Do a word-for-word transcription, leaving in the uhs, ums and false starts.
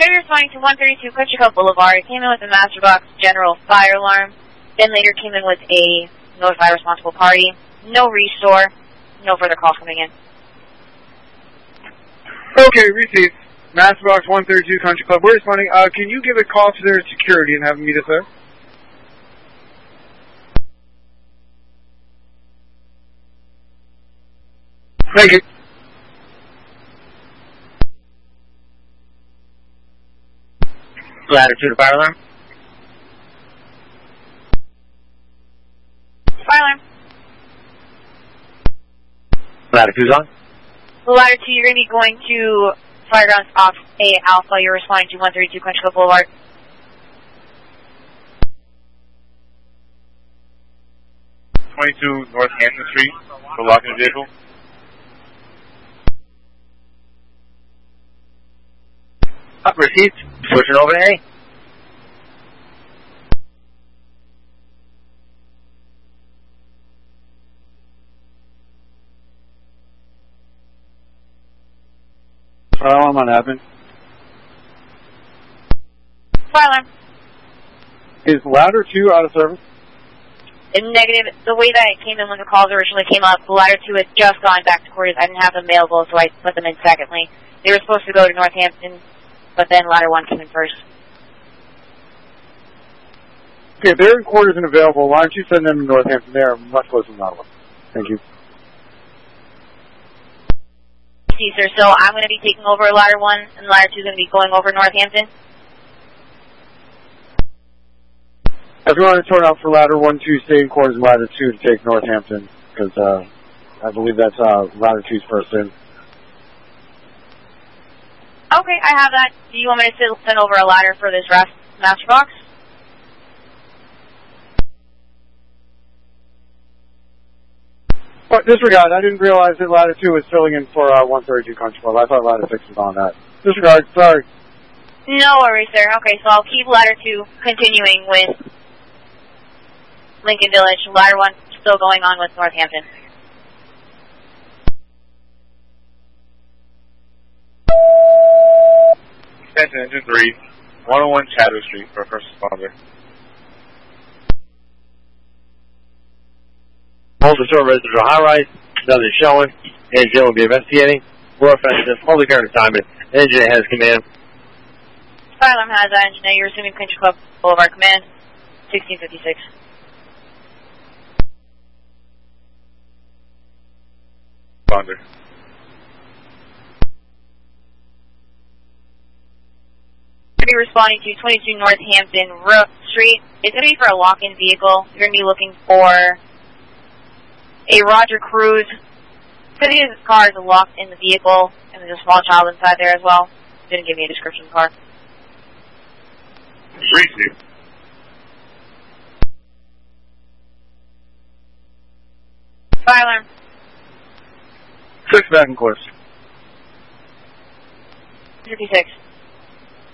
Carrier responding to one thirty-two Country Club Boulevard. Came in with a master box general fire alarm. Then later came in with a notify responsible party. No restore. No further calls coming in. Okay, received. Master box one thirty-two Country Club. We're responding. Uh, can you give a call to their security and have them meet us there? Thank you. Ladder two to fire alarm. Fire alarm. Ladder two's on. Ladder two, you're going to be going to Firegrounds off A Alpha. You're responding to one thirty-two Country Club Boulevard. twenty-two North Hampton Street for locking the vehicle. Up received. Switching over to A. Fire alarm on happen. Fire alarm. Is ladder two out of service? In negative, the way that it came in when the calls originally came up, the ladder two had just gone back to quarters. I didn't have them available, so I put them in secondly. They were supposed to go to Northampton, but then ladder one came in first. Okay, if they're in quarters and available, why don't you send them to Northampton? They are much closer than Ottawa. Thank you. See, sir, so I'm going to be taking over ladder one, and ladder two is going to be going over Northampton. Everyone in turn out for ladder one, two, stay in quarters, and ladder two to take Northampton, because uh, I believe that's uh, ladder two's first in. Okay, I have that. Do you want me to send over a ladder for this rest master box? But disregard, I didn't realize that ladder two was filling in for uh, one thirty-two Country Club. I thought ladder six was on that. Disregard, sorry. No worries, sir. Okay, so I'll keep ladder two continuing with Lincoln Village. Ladder one still going on with Northampton. Extension engine three, one oh one Chadwick Street for first responder. Multiple store residential high rise. Nothing showing. Engine will be investigating. More offensive. Holy current assignment. Engine has command. Fire alarm has that engine. You're assuming Country Club Boulevard command. sixteen fifty-six. Responder. Be responding to twenty-two Northampton Street. It's going to be for a lock-in vehicle. You're going to be looking for a Roger Cruise. Because his car is locked in the vehicle, and there's a small child inside there as well. Didn't give me a description of the car. Receive. Fire alarm. Six back in course. fifty-six.